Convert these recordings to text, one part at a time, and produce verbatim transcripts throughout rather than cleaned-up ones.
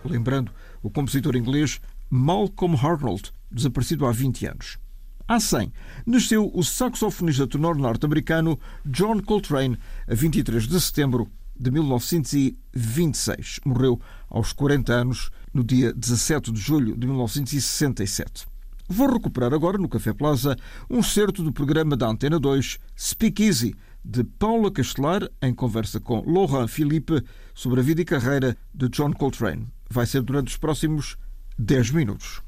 lembrando o compositor inglês Malcolm Arnold, desaparecido há vinte anos. Há cem, nasceu o saxofonista tenor norte-americano John Coltrane, a vinte e três de setembro de mil novecentos e vinte e seis. Morreu aos quarenta anos, no dia dezassete de julho de mil novecentos e sessenta e sete. Vou recuperar agora, no Café Plaza, um certo do programa da Antena dois, Speak Easy, de Paula Castelar, em conversa com Laurent Philippe, sobre a vida e carreira de John Coltrane. Vai ser durante os próximos dez minutos.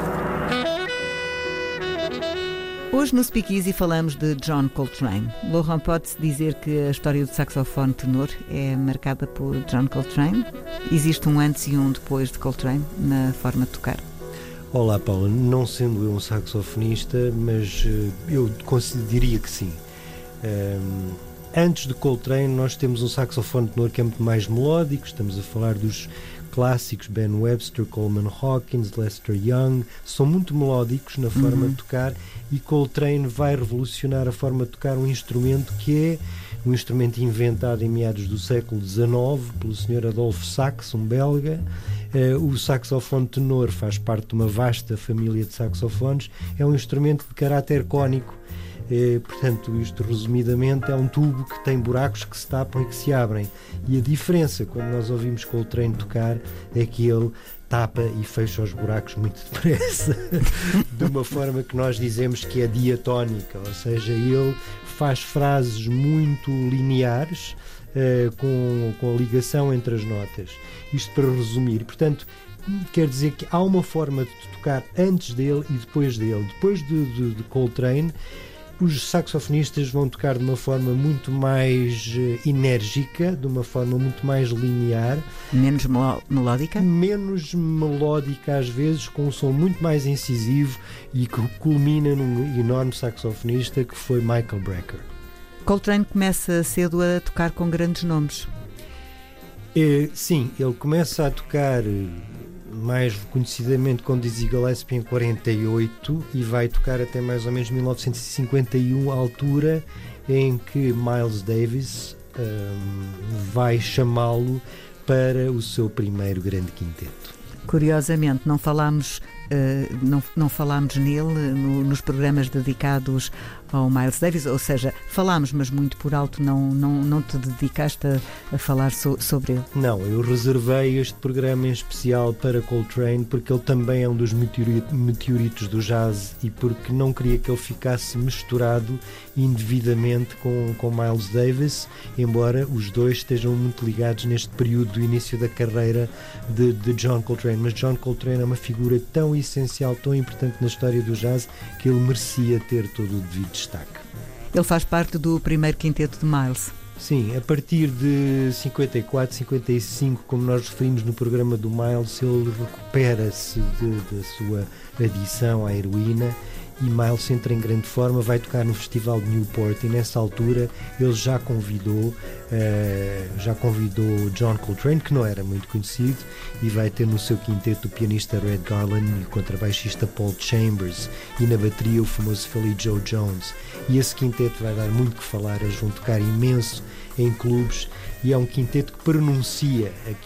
Hoje no Speak Easy falamos de John Coltrane. Laurent, pode-se dizer que a história do saxofone tenor é marcada por John Coltrane? Existe um antes e um depois de Coltrane na forma de tocar? Olá, Paula. Não sendo eu um saxofonista, mas uh, eu diria que sim. Um, antes de Coltrane nós temos um saxofone tenor que é muito mais melódico. Estamos a falar dos clássicos Ben Webster, Coleman Hawkins, Lester Young. São muito melódicos na forma uhum. de tocar, e Coltrane vai revolucionar a forma de tocar um instrumento que é um instrumento inventado em meados do século dezenove pelo senhor Adolphe Sax, um belga. Uh, o saxofone tenor faz parte de uma vasta família de saxofones. É um instrumento de caráter cônico. É, portanto, isto resumidamente é um tubo que tem buracos que se tapam e que se abrem, e a diferença quando nós ouvimos Coltrane tocar é que ele tapa e fecha os buracos muito depressa de uma forma que nós dizemos que é diatónica, ou seja, ele faz frases muito lineares, uh, com, com a ligação entre as notas. Isto para resumir. Portanto, quer dizer que há uma forma de tocar antes dele e depois dele. Depois de, de, de Coltrane, os saxofonistas vão tocar de uma forma muito mais enérgica, de uma forma muito mais linear. Menos melo- melódica? Menos melódica às vezes, com um som muito mais incisivo, e que culmina num enorme saxofonista que foi Michael Brecker. Coltrane começa cedo a tocar com grandes nomes. É, sim, ele começa a tocar mais reconhecidamente com Dizzy Gillespie em quarenta e oito, e vai tocar até mais ou menos mil novecentos e cinquenta e um, a altura em que Miles Davis um, vai chamá-lo para o seu primeiro grande quinteto. Curiosamente, não falámos, uh, não, não falámos nele no, nos programas dedicados ao Miles Davis, ou seja, falámos, mas muito por alto, não, não, não te dedicaste a, a falar so, sobre ele. Não, eu reservei este programa em especial para Coltrane, porque ele também é um dos meteoritos do jazz, e porque não queria que ele ficasse misturado indevidamente com, com Miles Davis, embora os dois estejam muito ligados neste período do início da carreira de, de John Coltrane. Mas John Coltrane é uma figura tão essencial, tão importante na história do jazz, que ele merecia ter todo o devido destaque. Ele faz parte do primeiro quinteto de Miles. Sim, a partir de cinquenta e quatro, cinquenta e cinco, como nós referimos no programa do Miles, ele recupera-se da sua adição à heroína, e Miles entra em grande forma, vai tocar no Festival de Newport, e nessa altura ele já convidou uh, já convidou John Coltrane, que não era muito conhecido, e vai ter no seu quinteto o pianista Red Garland e o contrabaixista Paul Chambers, e na bateria o famoso Philly Joe Jones. E esse quinteto vai dar muito que falar, eles vão tocar imenso em clubes, e é um quinteto que pronuncia